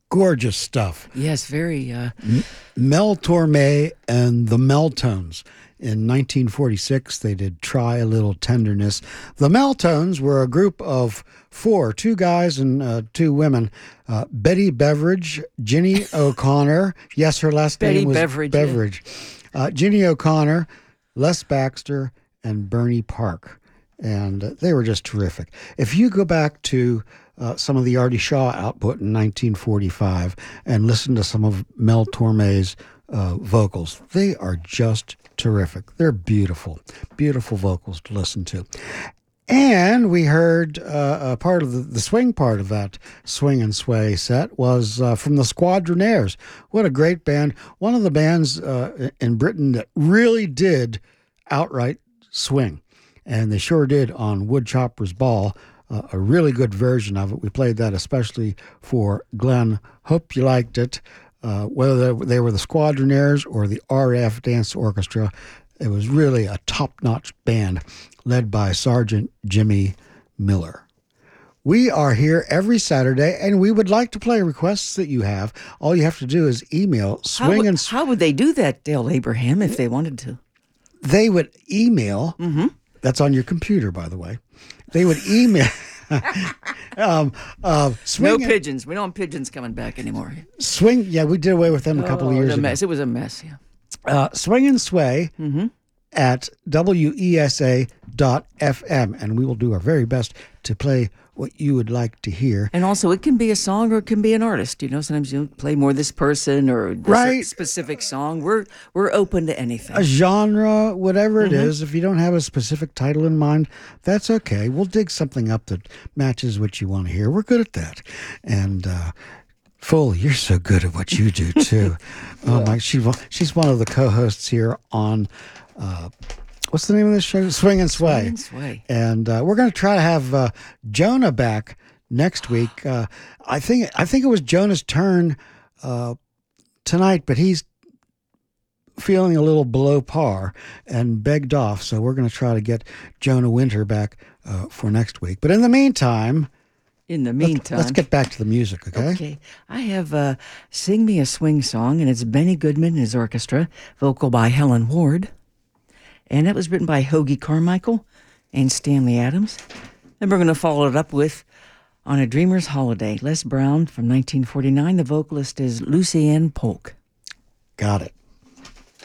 Gorgeous stuff. Yes, very. Mel Torme and the Meltones. In 1946, they did Try a Little Tenderness. The Meltones were a group of four, two guys and two women. Betty Beveridge, Ginny O'Connor. Yes, her last Betty name was Beveridge. Beveridge. Ginny O'Connor, Les Baxter, and Bernie Park. And they were just terrific. If you go back to some of the Artie Shaw output in 1945 and listen to some of Mel Torme's vocals, they are just terrific. They're beautiful, beautiful vocals to listen to. And we heard a part of the swing part of that Swing and Sway set was from the Squadronaires. What a great band. One of the bands in Britain that really did outright swing. And they sure did on Woodchopper's Ball, a really good version of it. We played that especially for Glenn. Hope you liked it. Whether they were the Squadronaires or the RF Dance Orchestra, it was really a top-notch band led by Sergeant Jimmy Miller. We are here every Saturday, and we would like to play requests that you have. All you have to do is email swing and... How would they do that, Dale Abraham, if they wanted to? They would email... Mm-hmm. That's on your computer, by the way. They would email... No pigeons. We don't have pigeons coming back anymore. Swing... Yeah, we did away with them a couple of years ago. It was a mess, yeah. Swing and Sway at WESA.FM, and we will do our very best to play what you would like to hear. And also, it can be a song or it can be an artist. You know, sometimes you play more this person or this specific song. We're open to anything. A genre, whatever it is. If you don't have a specific title in mind, that's okay. We'll dig something up that matches what you want to hear. We're good at that. And Foley, you're so good at what you do too. Oh my, she's one of the co-hosts here on what's the name of this show? Swing and Sway. Swing and Sway. And we're going to try to have Jonah back next week. I think it was Jonah's turn tonight, but he's feeling a little below par and begged off. So we're going to try to get Jonah Winter back for next week. But in the meantime, let's get back to the music, okay? Okay. I have Sing Me a Swing Song, and it's Benny Goodman and his orchestra, vocal by Helen Ward. And that was written by Hoagie Carmichael and Stanley Adams. And we're going to follow it up with On a Dreamer's Holiday, Les Brown from 1949. The vocalist is Lucienne Polk. Got it.